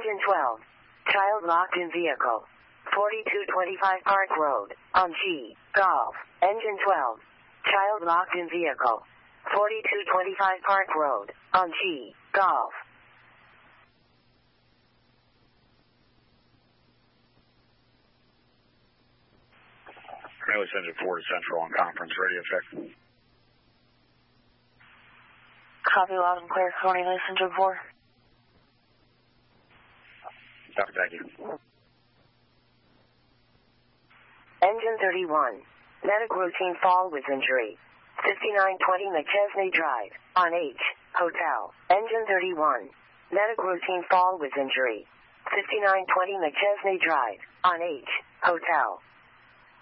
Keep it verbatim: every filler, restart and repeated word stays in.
Engine twelve. Child locked in vehicle. forty-two twenty-five Park Road, on G, Golf. Engine twelve. Child locked in vehicle. forty-two twenty-five Park Road, on G, Golf. Cornelius Engine four to Central on conference radio check. Copy loud and clear, Cornelius Engine four. Copy, thank you. Engine thirty-one. Medic routine fall with injury. fifty-nine twenty McChesney Drive, on H, Hotel. Engine thirty-one. Medic routine fall with injury. fifty-nine twenty McChesney Drive, on H, Hotel.